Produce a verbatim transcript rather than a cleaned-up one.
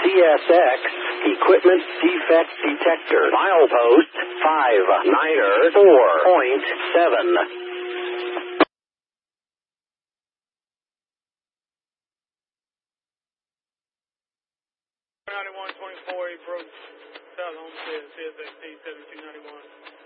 S X Equipment Defect Detector. Milepost five niner four point seven. ninety-one twenty-four, April, South Homestead, C S X T seventy-two ninety-one.